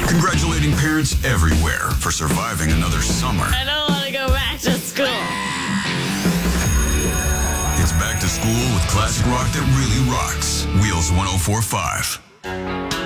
Congratulating parents everywhere for surviving another summer. I don't want to go back to school. It's back to school with classic rock that really rocks. Wheels 104.5.